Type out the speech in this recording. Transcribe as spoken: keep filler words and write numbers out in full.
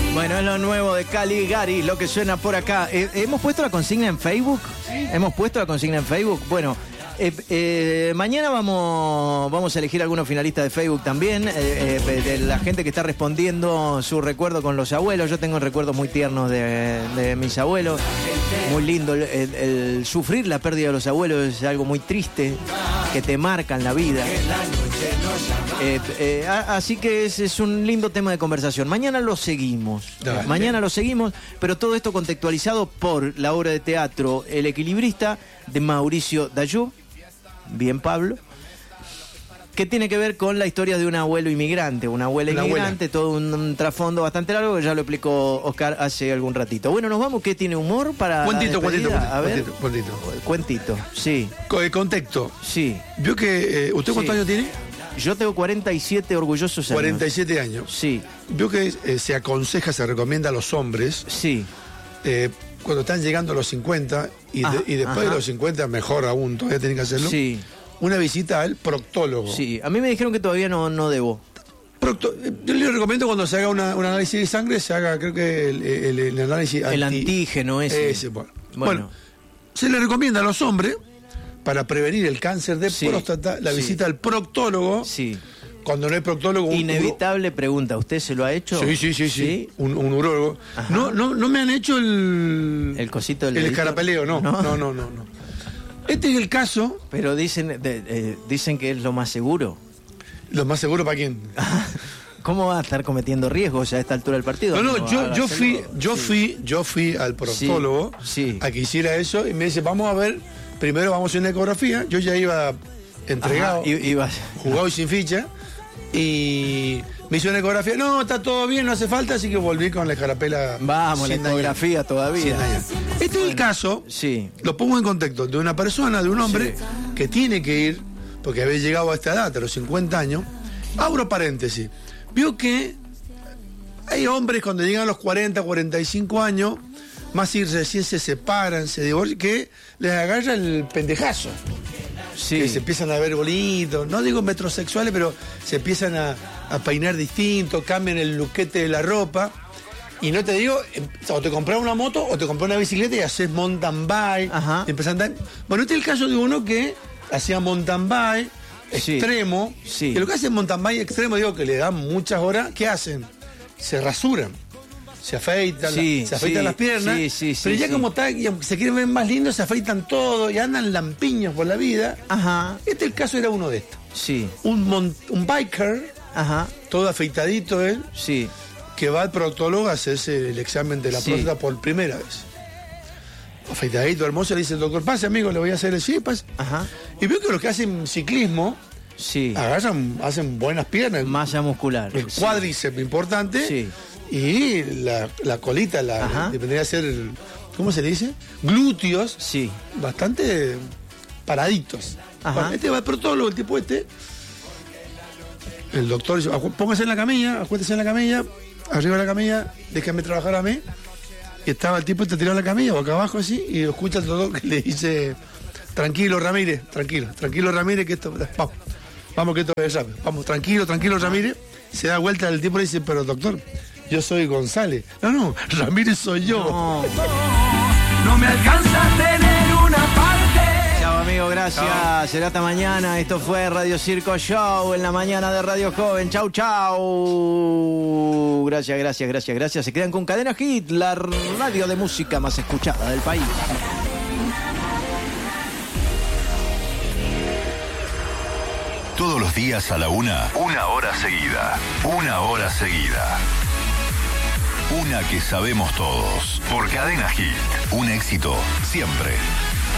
Bueno, es lo nuevo de Caligari, lo que suena por acá. Eh, ¿Hemos puesto la consigna en Facebook? ¿Sí? ¿Hemos puesto la consigna en Facebook? Bueno, eh, eh, mañana vamos, vamos a elegir algunos finalistas de Facebook también, eh, eh, de la gente que está respondiendo su recuerdo con los abuelos. Yo tengo recuerdos muy tiernos de, de mis abuelos. Muy lindo. El, el, el sufrir la pérdida de los abuelos es algo muy triste, que te marcan la vida. Eh, eh, así que es, es un lindo tema de conversación. Mañana lo seguimos. Dale. Mañana lo seguimos, pero todo esto contextualizado por la obra de teatro El Equilibrista de Mauricio Dayú, bien Pablo, que tiene que ver con la historia de un abuelo inmigrante, una abuela una inmigrante, abuela. Todo un, un trasfondo bastante largo que ya lo explicó Oscar hace algún ratito. Bueno, nos vamos, ¿qué tiene humor para Cuentito, cuentito, cuentito, a ver. cuentito, cuentito. Cuentito, sí. El contexto. Sí. ¿Vio que eh, usted cuántos sí. años tiene? Yo tengo cuarenta y siete orgullosos años. cuarenta y siete años. Sí. Vio que eh, se aconseja, se recomienda a los hombres. Sí. Eh, cuando están llegando a los cincuenta y, de, y después ajá. de los cincuenta, mejor aún, todavía tienen que hacerlo. Sí. Una visita al proctólogo. Sí, a mí me dijeron que todavía no, no debo. Procto, yo le recomiendo cuando se haga una, un análisis de sangre, se haga, creo que el, el, el análisis... El anti, antígeno ese. ese bueno. Bueno. bueno, se le recomienda a los hombres, para prevenir el cáncer de sí, próstata, la sí. visita al proctólogo. Sí. Cuando no hay proctólogo... Un Inevitable uro... pregunta, ¿usted se lo ha hecho? Sí, sí, sí, sí. ¿Sí? Un, un urólogo. No, no, no me han hecho el... El cosito del El escarapeleo, no. No, no, no, no. no. Este es el caso... Pero dicen, de, eh, dicen que es lo más seguro. ¿Lo más seguro para quién? ¿Cómo va a estar cometiendo riesgos a esta altura del partido? No, no, yo, yo fui, yo sí. fui, yo fui al proctólogo sí, sí. a que hiciera eso y me dice, vamos a ver, primero vamos a hacer una ecografía. Yo ya iba entregado, ajá, iba... jugado y sin ficha. Y me hizo una ecografía, no, está todo bien, no hace falta, así que volví con la escarapela. Vamos, la ecografía dañar. Todavía. Este bueno, es el caso, sí. Lo pongo en contexto, de una persona, de un hombre sí. que tiene que ir, porque había llegado a esta edad, a los cincuenta años. Abro paréntesis. Vio que hay hombres cuando llegan a los cuarenta, cuarenta y cinco años, más si recién se separan, se divorcian, que les agarra el pendejazo. Sí. Que se empiezan a ver bonitos, no digo metrosexuales, pero se empiezan a, a peinar distinto, cambian el luquete de la ropa. Y no te digo, o te compras una moto o te compras una bicicleta y haces mountain bike. Ajá. Y empezás a andar. Bueno, este es el caso de uno que hacía mountain bike sí. extremo. Sí. Que lo que hacen mountain bike extremo, digo que le dan muchas horas, ¿qué hacen? Se rasuran. Se afeitan, sí, la, se afeitan sí, las piernas, sí, sí, pero sí, ya sí. como está, y se quieren ver más lindos, se afeitan todo y andan lampiños por la vida. Ajá. Este el caso era uno de estos. Sí. Un, mon, un biker, ajá. todo afeitadito él, sí. que va al proctólogo a hacerse el examen de la sí. próstata por primera vez. Afeitadito, hermoso, le dice el doctor, pase amigo, le voy a hacer el sí, pase. Ajá. Y veo que los que hacen ciclismo, sí. agarran, hacen buenas piernas. Masa muscular. El cuádriceps sí. importante. Sí. Y la, la colita, la dependería ser, ¿cómo se le dice? Glúteos, sí. bastante paraditos. Bueno, este va al proctólogo, el tipo este. El doctor dice, póngase en la camilla, acuéstese en la camilla, arriba de la camilla, déjame trabajar a mí. Y estaba el tipo este tirado en la camilla, boca abajo así, y lo escucha el doctor que le dice, tranquilo Ramírez, tranquilo, tranquilo Ramírez, que esto, vamos, vamos que esto es rápido, vamos, tranquilo, tranquilo Ramírez. Se da vuelta el tipo y le dice, pero doctor, yo soy González. No, no, Ramírez soy yo. No, no me alcanza a tener una parte. Chao, amigo, gracias. Chau. Será hasta mañana. Esto fue Radio Circo Show en la mañana de Radio Joven. Chau, chau. Gracias, gracias, gracias, gracias. Se quedan con Cadena Hit, la radio de música más escuchada del país. Todos los días a la una, una hora seguida. Una hora seguida. Una que sabemos todos. Por Cadena Hit. Un éxito siempre.